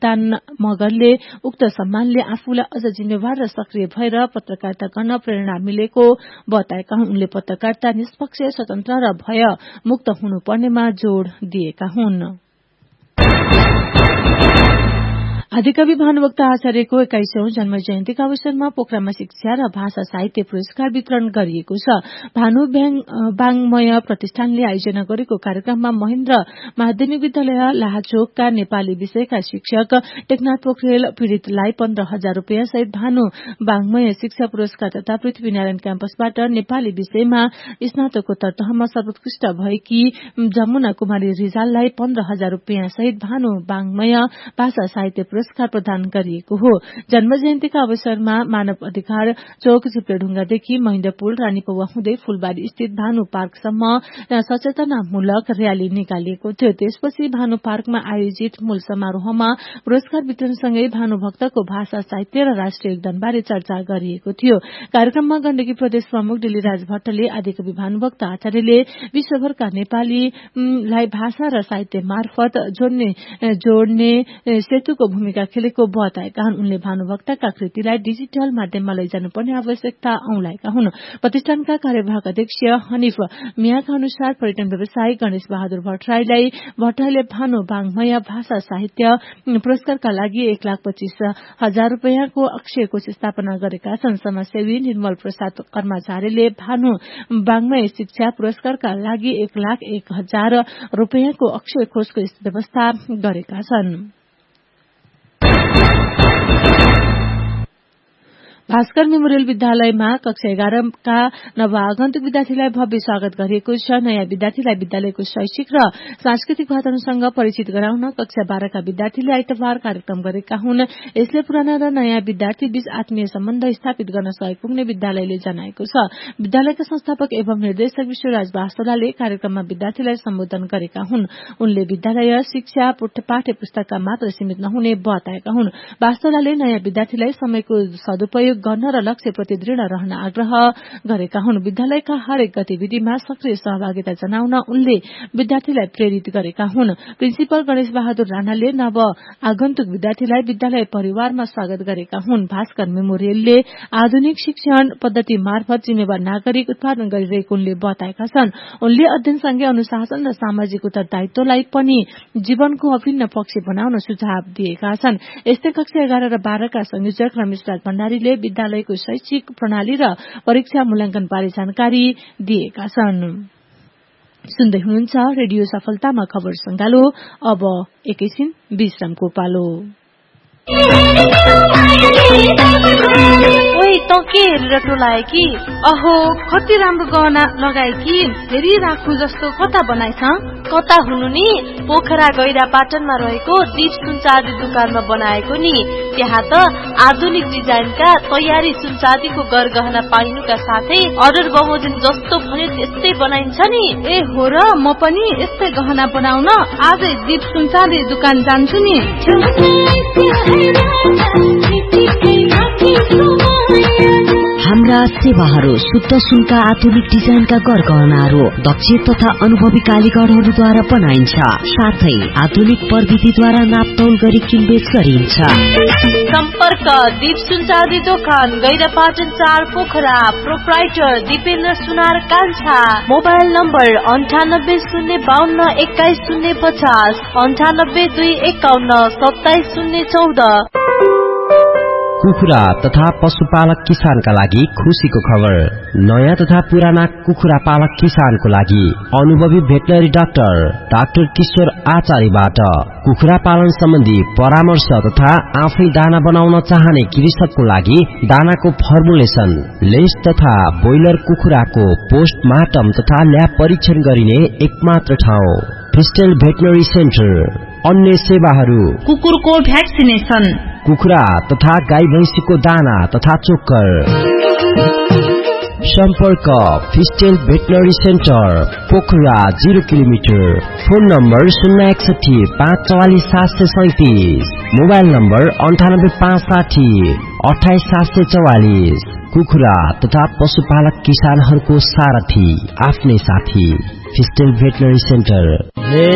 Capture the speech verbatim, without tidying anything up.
कप्तान मगरले उक्त सम्मानले आफूलाई अझ जिम्मेवार र सक्रिय भएर पत्रकारिता गर्न प्रेरणा मिलेको बताएका हुन्। उनले पत्रकारिता निष्पक्ष, स्वतन्त्र र भय मुक्त हुनुपर्नेमा जोड़ दिएका हुन्। आदिकवि भानुभक्त आचार्यको एक्काइसौं जन्म जयन्तीका अवसरमा पोखरामा शिक्षा र भाषा साहित्य पुरस्कार वितरण गरिएको छ। भानु बाङमय प्रतिष्ठानले आयोजना गरेको कार्यक्रममा महेन्द्र माध्यमिक विद्यालय लाहाचोकका नेपाली विषयका शिक्षक टेकनाथ पोखरेल पीड़ितलाई पन्ध्र हजार रूपियाँ सहित भानु बाङमय शिक्षा पुरस्कार तथा पृथ्वीनारायण क्याम्पसबाट नेपाली विषयमा स्नातकोत्तर तहमा सर्वोत्कृष्ट भएकी जमुना कुमारी रिजाललाई पन्ध्र हजार रूपियाँ सहित भानु बाङमय भाषा साहित्य पुरस्कार प्रदान गरिएको हो। जन्म जयन्तीका अवसरमा मानव अधिकार चौक चिप्लेढुङ्गादेखि महेन्द्र पुल रानीपौवा हुँदै फूलबारी स्थित भानु पार्कसम्म सचेतनामूलक रयाली निकालिएको थियो। त्यसपछि भानु पार्कमा आयोजित मूल समारोहमा पुरस्कार वितरणसँगै भानुभक्तको भाषा साहित्य र राष्ट्रिय योगदानबारे चर्चा गरिएको थियो। कार्यक्रममा गण्डकी प्रदेश प्रमुख डिलीराज भट्टले आदिकवि भानुभक्त आचार्यले विश्वभरका नेपालीलाई भाषा र साहित्य मार्फत जोड्ने जोड्ने सेतुको भूमिका खेलेको बताएका हुन्। उनले भानुभक्तका कृतिलाई डिजिटल माध्यममा लैजानुपर्ने आवश्यकता औंलाएका हुन्। प्रतिष्ठानका कार्यवाहक अध्यक्ष हनिफ मियाका अनुसार पर्यटन व्यवसायी गणेश बहादुर भट्टराईलाई भट्टराईले भानु बाङमय भाषा साहित्य पुरस्कारका लागि एक लाख पच्चीस हजार रूपियाँको अक्षय कोष स्थापना गरेका छन्। समाजसेवी निर्मल प्रसाद कर्मचारीले भानु बाङमय शिक्षा पुरस्कारका लागि एक लाख एक हजार रूपियाँको अक्षय कोषको व्यवस्था गरेका छन्। भास्कर मेमोरियल विद्यालयमा कक्षा एघारका नवआगन्तुक विद्यार्थीलाई भव्य स्वागत गरिएको छ। नयाँ विद्यार्थीलाई विद्यालयको शैक्षिक र सांस्कृतिक वातावरणसँग परिचित गराउन कक्षा बाह्रका विद्यार्थीले आइतबार कार्यक्रम गरेका हुन्। यसले पुराना र नयाँ विद्यार्थी बीच आत्मीय सम्बन्ध स्थापित गर्न सहयोग पुग्ने विद्यालयले जनाएको छ। विद्यालयका संस्थापक एवं निर्देशक विश्वराज वास्तोलाले कार्यक्रममा विद्यार्थीलाई सम्बोधन गरेका हुन्। उनले विद्यालय शिक्षा पाठ्य पुस्तकका मात्र सीमित नहुने बताएका हुन्। वास्तोलाले नयाँ विद्यार्थीलाई समयको सदुपयोग गर्न र लक्ष्यप्रति दृढ़ रहन आग्रह गरेका हुन्। विद्यालयका हरेक गतिविधिमा सक्रिय सहभागिता जनाउन उनले विद्यार्थीलाई प्रेरित गरेका हुन्। प्रिन्सिपल गणेश बहादुर राणाले नव आगन्तुक विद्यार्थीलाई विद्यालय परिवारमा स्वागत गरेका हुन्। भास्कर मेमोरियलले आधुनिक शिक्षण पद्धति मार्फत जिम्मेवार नागरिक उत्पादन गरिरहेको उनले बताएका छन्। उनले अध्ययनसँगै अनुशासन र सामाजिक उत्तरदायित्वलाई पनि जीवनको अभिन्न पक्ष बनाउन सुझाव दिएका छन्। यस्तै कक्षा एघार र बाह्रका संयोजक रमेशराज भण्डारीले विद्यालयको शैक्षिक प्रणाली र परीक्षा मूल्याङ्कन बारे जानकारी दिएका छन्। सुन्दै हुनुहुन्छ रेडियो सफलतामा खबर संगालो। अब एकैछिन विश्रामको पालो। ओइ त के हेरेर टोलाए कि? अहो कति राम्रो गहना लगाए कि, फेरि राखु जस्तो कता बनाइछ? कता हुनु नि, पोखरा गैरा पाटनमा रहेको दीप सुनचाँदी दुकानमा बनाएको नि। त्यहाँ त आधुनिक डिजाइनका तयारी सुनचाँदीको गरगहना पाइनुका साथै अर्डर बमोजिम जस्तो भने त्यस्तै बनाइन्छ नि। ए हो र, म पनि यस्तै गहना बनाउन आजै दीप सुनचाँदी दुकान जान्छु नि। हाम्रा सेवाहरू शुद्ध सुनका आधुनिक डिजाइनका गरगहनाहरू दक्ष तथा अनुभवी कालीगरहरूद्वारा बनाइन्छ। साथै आधुनिक प्रविधिद्वारा नापतौल गरी किनबेच गरिन्छ। सम्पर्क दीप सुनचाँदी दोकान गैरापाटन चार पोखरा। प्रोप्राइटर दिपेन्द्र सुनार कान्छा। मोबाइल नम्बर अन्ठानब्बे शून्य बाहन्न एक्काइस शून्य पचास अन्ठानब्बे दुई एकाउन्न सत्ताइस शून्य चौध। कुखुरा तथा पशुपालक किसानका लागि खुशीको खबर। नयाँ तथा पुराना कुखुरा पालक किसानको लागि अनुभवी भेटनरी डाक्टर डाक्टर किशोर आचार्यबाट कुखुरा पालन सम्बन्धी परामर्श तथा आफै दाना बनाउन चाहने कृषकको लागि दानाको फर्मुलेसन, लेस तथा बोइलर कुखुराको पोस्टमार्टम तथा ल्याब परीक्षण गरिने एकमात्र ठाउँ क्रिस्टल भेटनरी सेन्टर। अन्य सेवाहरू कुकुरको भ्याक्सिनेसन, कुखुरा तथा गाई भैंसीको दाना तथा चोक्कर। सम्पर्क फिस्टेल veterinary centre Pokhara zero kilometre. Phone number शून्य एकसठी पाँच चौवालिस सात सय सैतिस। मोबाइल नम्बर अन्ठानब्बे पाँच साठी अठाइस सात सय चौवालिस। कुखुरा तथा पशुपालक किसानहरूको सारथी आफ्नै साथी फिस्टेल भेटनरी सेन्टर।